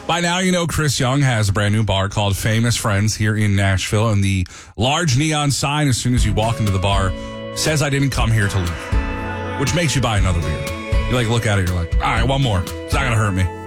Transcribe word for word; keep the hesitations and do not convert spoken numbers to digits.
By now, you know Chris Young has a brand new bar called Famous Friends here in Nashville, and the large neon sign as soon as you walk into the bar says I didn't come here to leave, which makes you buy another beer. You like look at it, you're like, all right, one more. It's not going to hurt me.